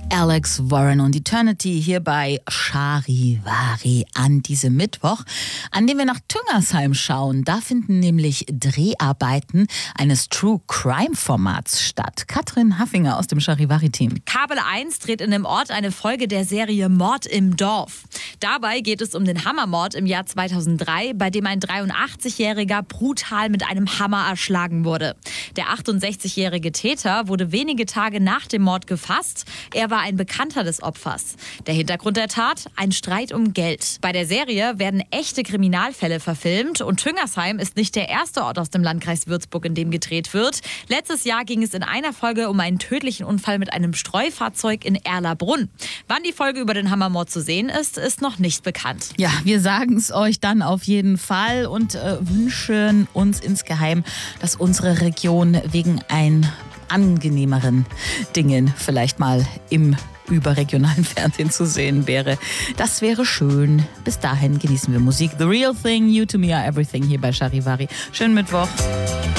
Alex Warren und Eternity hier bei Charivari an diesem Mittwoch, an dem wir nach Tüngersheim schauen. Da finden nämlich Dreharbeiten eines True-Crime-Formats statt. Katrin Haffinger aus dem Charivari-Team. Kabel 1 dreht in dem Ort eine Folge der Serie Mord im Dorf. Dabei geht es um den Hammermord im Jahr 2003, bei dem ein 83-Jähriger brutal mit einem Hammer erschlagen wurde. Der 68-jährige Täter wurde wenige Tage nach dem Mord gefasst. Er war ein Bekannter des Opfers. Der Hintergrund der Tat? Ein Streit um Geld. Bei der Serie werden echte Kriminalfälle verfilmt und Tüngersheim ist nicht der erste Ort aus dem Landkreis Würzburg, in dem gedreht wird. Letztes Jahr ging es in einer Folge um einen tödlichen Unfall mit einem Streufahrzeug in Erlabrunn. Wann die Folge über den Hammermord zu sehen ist, ist noch nicht bekannt. Ja, wir sagen es euch dann auf jeden Fall und wünschen uns insgeheim, dass unsere Region wegen ein angenehmeren Dingen vielleicht mal im überregionalen Fernsehen zu sehen wäre. Das wäre schön. Bis dahin genießen wir Musik. The Real Thing, You to Me Are Everything hier bei Charivari. Schönen Mittwoch.